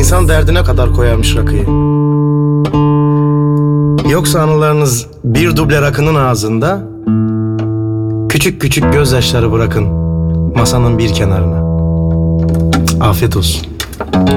İnsan derdine kadar koyarmış rakıyı. Yoksa anılarınız bir duble rakının ağzında, küçük küçük gözyaşları bırakın masanın bir kenarına. Afiyet olsun.